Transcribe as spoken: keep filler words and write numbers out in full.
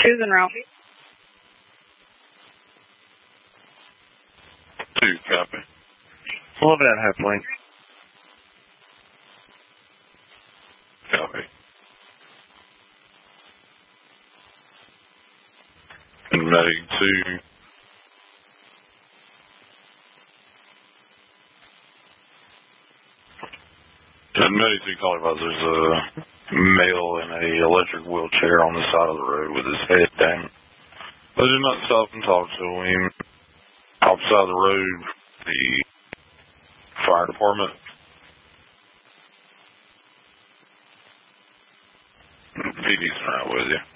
Two's en route. Two, copy. eleven at half lane. Copy. And medic two. And medic two call advise there's a male in a electric wheelchair on the side of the road with his head down. But do not stop and talk to him. Outside of the road, the fire department. P D's right with you.